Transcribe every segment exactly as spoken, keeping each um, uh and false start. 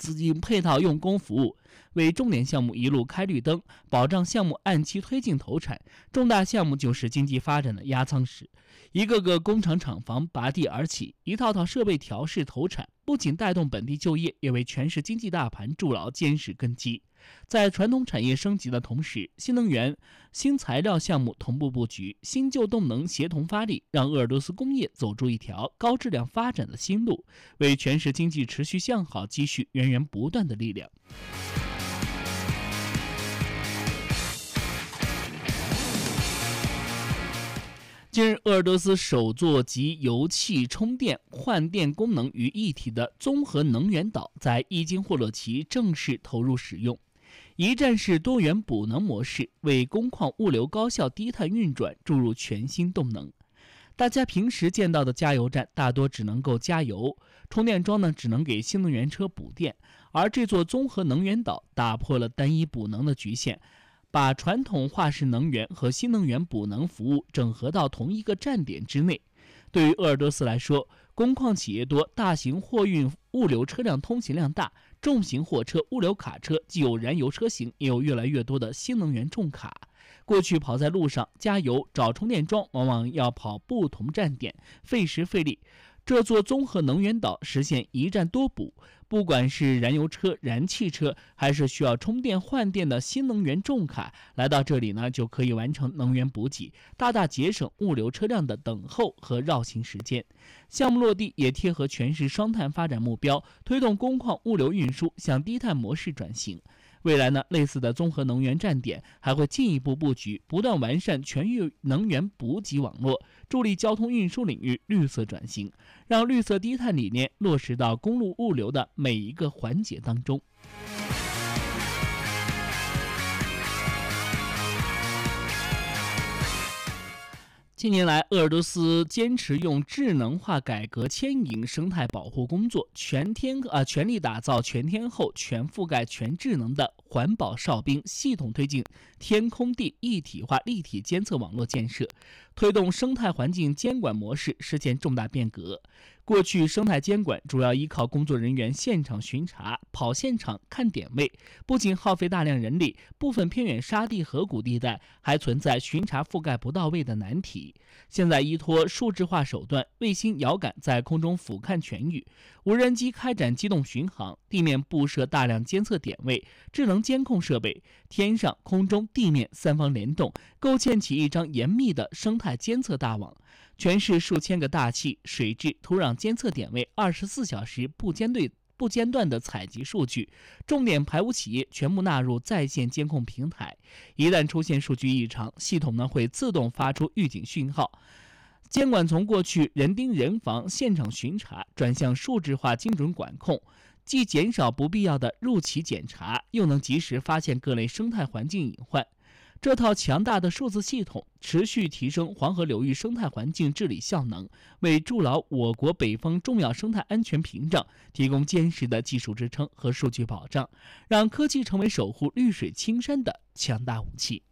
资金配套用工服务，为重点项目一路开绿灯，保障项目按期推进投产。重大项目就是经济发展的压舱石，一个个工厂厂房拔地而起，一套套设备调试投产，不仅带动本地就业，也为全市经济大盘筑牢坚实根基。在传统产业升级的同时，新能源、新材料项目同步布局，新旧动能协同发力，让鄂尔多斯工业走出一条高质量发展的新路，为全市经济持续向好积蓄源源不断的力量。近日，鄂尔多斯首座集油气充电、换电功能于一体的综合能源岛在伊金霍洛旗正式投入使用。一站式多元补能模式为工矿物流高效低碳运转注入全新动能。大家平时见到的加油站大多只能够加油，充电桩呢只能给新能源车补电，而这座综合能源岛打破了单一补能的局限，把传统化石能源和新能源补能服务整合到同一个站点之内。对于鄂尔多斯来说，工矿企业多，大型货运物流车辆通行量大，重型货车、物流卡车既有燃油车型，也有越来越多的新能源重卡。过去跑在路上加油找充电桩，往往要跑不同站点，费时费力。这座综合能源岛实现一站多补，不管是燃油车、燃气车，还是需要充电换电的新能源重卡，来到这里呢，就可以完成能源补给，大大节省物流车辆的等候和绕行时间。项目落地也贴合全市双碳发展目标，推动工矿物流运输向低碳模式转型。未来呢，类似的综合能源站点还会进一步布局，不断完善全域能源补给网络，助力交通运输领域绿色转型，让绿色低碳理念落实到公路物流的每一个环节当中。近年来，鄂尔多斯坚持用智能化改革牵引生态保护工作，全天啊全力打造全天候、全覆盖、全智能的环保哨兵，系统推进天空地一体化立体监测网络建设，推动生态环境监管模式实现重大变革。过去生态监管主要依靠工作人员现场巡查、跑现场、看点位，不仅耗费大量人力，部分偏远沙地河谷地带还存在巡查覆盖不到位的难题。现在依托数字化手段，卫星遥感在空中俯瞰全域，无人机开展机动巡航，地面布设大量监测点位、智能监控设备，天上、空中、地面三方联动，构建起一张严密的生态监测大网。全市数千个大气、水质、土壤监测点位，二十四小时不间对不间断的采集数据，重点排污企业全部纳入在线监控平台。一旦出现数据异常，系统呢会自动发出预警讯号。监管从过去人盯人防、现场巡查，转向数字化精准管控，既减少不必要的入企检查，又能及时发现各类生态环境隐患。这套强大的数字系统持续提升黄河流域生态环境治理效能，为筑牢我国北方重要生态安全屏障提供坚实的技术支撑和数据保障，让科技成为守护绿水青山的强大武器。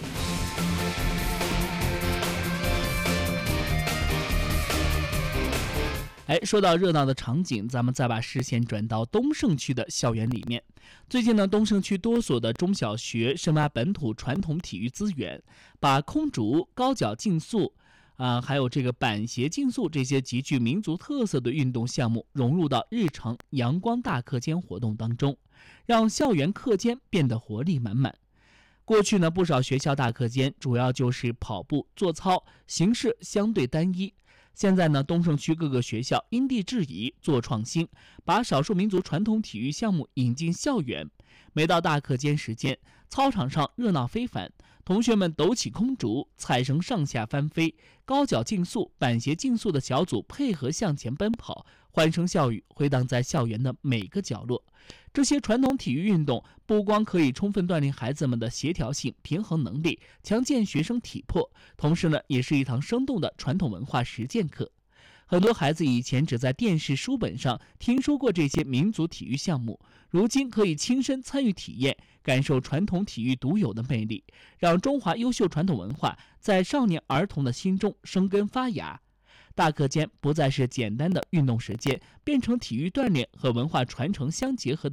哎，说到热闹的场景，咱们再把视线转到东胜区的校园里面。最近呢，东胜区多所的中小学深挖本土传统体育资源，把空竹、高脚竞速啊、呃，还有这个板鞋竞速这些极具民族特色的运动项目融入到日常阳光大课间活动当中，让校园课间变得活力满满。过去呢，不少学校大课间主要就是跑步、做操，形式相对单一。现在呢，东胜区各个学校因地制宜做创新，把少数民族传统体育项目引进校园。每到大课间时间，操场上热闹非凡，同学们抖起空竹，彩绳上下翻飞，高脚竞速、板鞋竞速的小组配合向前奔跑，欢声笑语回荡在校园的每个角落。这些传统体育运动不光可以充分锻炼孩子们的协调性、平衡能力，强健学生体魄，同时呢，也是一堂生动的传统文化实践课。很多孩子以前只在电视书本上听说过这些民族体育项目，如今可以亲身参与体验，感受传统体育独有的魅力，让中华优秀传统文化在少年儿童的心中生根发芽。大课间不再是简单的运动时间，变成体育锻炼和文化传承相结合的